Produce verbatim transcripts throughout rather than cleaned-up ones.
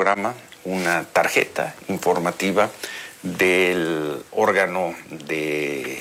programa una tarjeta informativa del órgano de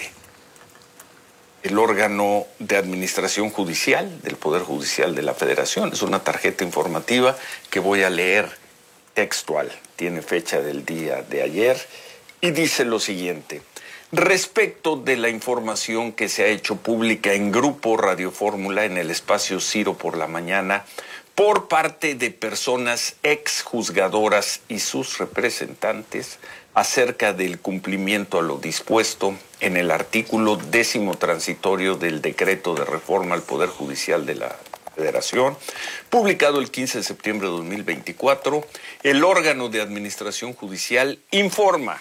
el órgano de administración judicial del Poder Judicial de la Federación. Es una tarjeta informativa que voy a leer textual. Tiene fecha del día de ayer y dice lo siguiente: respecto de la información que se ha hecho pública en Grupo Radio Fórmula en el espacio Ciro por la mañana por parte de personas exjuzgadoras y sus representantes acerca del cumplimiento a lo dispuesto en el artículo décimo transitorio del decreto de reforma al Poder Judicial de la Federación, publicado el quince de septiembre de dos mil veinticuatro, el órgano de administración judicial informa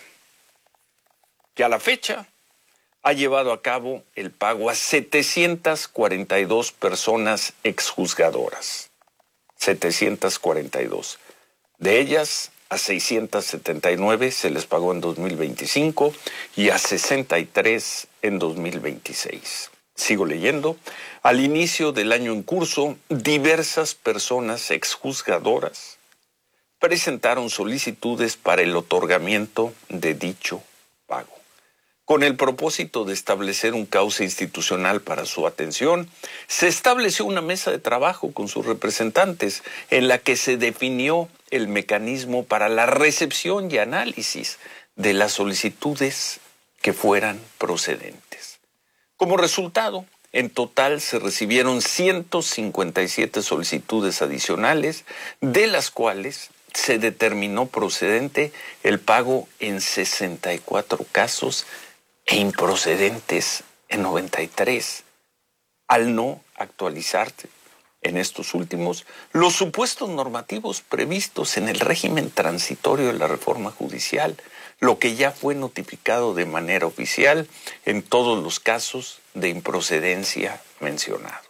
que a la fecha ha llevado a cabo el pago a setecientas cuarenta y dos personas exjuzgadoras. setecientas cuarenta y dos. De ellas, a seiscientas setenta y nueve se les pagó en dos mil veinticinco y a sesenta y tres en dos mil veintiséis. Sigo leyendo. Al inicio del año en curso, diversas personas exjuzgadoras presentaron solicitudes para el otorgamiento de dicho pago. Con el propósito de establecer un cauce institucional para su atención, se estableció una mesa de trabajo con sus representantes en la que se definió el mecanismo para la recepción y análisis de las solicitudes que fueran procedentes. Como resultado, en total se recibieron ciento cincuenta y siete solicitudes adicionales, de las cuales se determinó procedente el pago en sesenta y cuatro casos e improcedentes en noventa y tres, al no actualizarse en estos últimos los supuestos normativos previstos en el régimen transitorio de la reforma judicial, lo que ya fue notificado de manera oficial en todos los casos de improcedencia mencionados.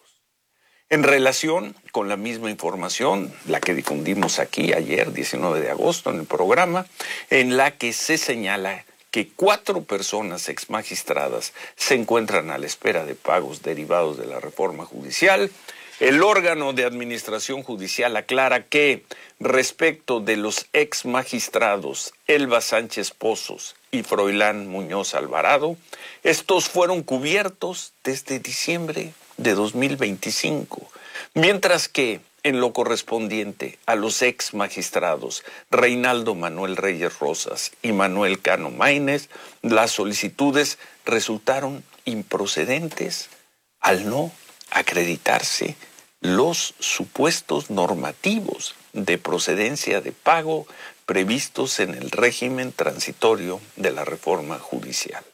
En relación con la misma información, la que difundimos aquí ayer, diecinueve de agosto, en el programa, en la que se señala que cuatro personas exmagistradas se encuentran a la espera de pagos derivados de la reforma judicial, el órgano de administración judicial aclara que, respecto de los exmagistrados Elba Sánchez Pozos y Froilán Muñoz Alvarado, estos fueron cubiertos desde diciembre de dos mil veinticinco, mientras que en lo correspondiente a los ex magistrados Reinaldo Manuel Reyes Rosas y Manuel Cano Maínez, las solicitudes resultaron improcedentes al no acreditarse los supuestos normativos de procedencia de pago previstos en el régimen transitorio de la reforma judicial.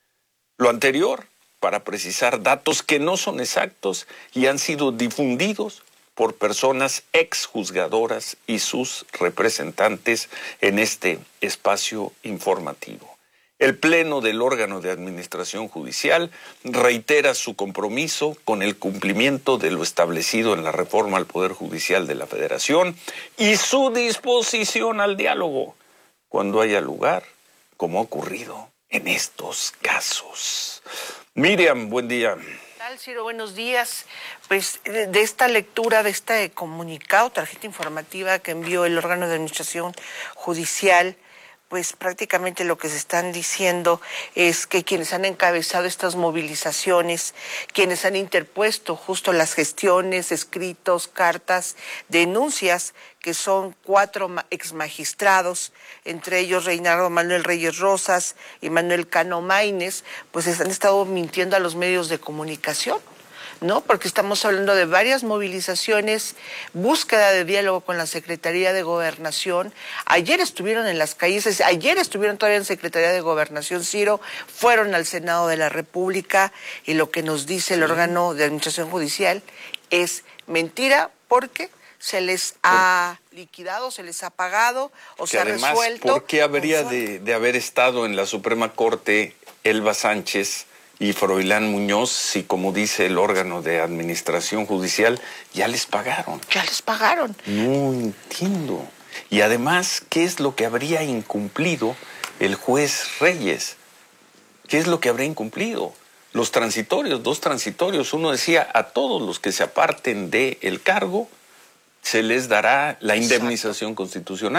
Lo anterior, para precisar datos que no son exactos y han sido difundidos por personas exjuzgadoras y sus representantes en este espacio informativo. El Pleno del órgano de administración judicial reitera su compromiso con el cumplimiento de lo establecido en la reforma al Poder Judicial de la Federación y su disposición al diálogo cuando haya lugar, como ha ocurrido en estos casos. Miriam, buen día. Ciro, buenos días. Pues de esta lectura, de este comunicado, tarjeta informativa que envió el órgano de administración judicial, pues prácticamente lo que se están diciendo es que quienes han encabezado estas movilizaciones, quienes han interpuesto justo las gestiones, escritos, cartas, denuncias, que son cuatro exmagistrados, entre ellos Reinaldo Manuel Reyes Rosas y Manuel Cano Maínez, pues han estado mintiendo a los medios de comunicación, ¿no? Porque estamos hablando de varias movilizaciones, búsqueda de diálogo con la Secretaría de Gobernación. Ayer estuvieron en las calles, ayer estuvieron todavía en Secretaría de Gobernación, Ciro, fueron al Senado de la República y lo que nos dice el órgano de administración judicial es mentira porque se les ha liquidado, se les ha pagado o que se además, ha resuelto. ¿por qué habría de, de haber estado en la Suprema Corte Elba Sánchez y Froilán Muñoz si, como dice el órgano de administración judicial, ya les pagaron? Ya les pagaron. No entiendo. Y además, ¿qué es lo que habría incumplido el juez Reyes? ¿Qué es lo que habría incumplido? Los transitorios, dos transitorios. Uno decía, a todos los que se aparten del cargo se les dará la indemnización constitucional.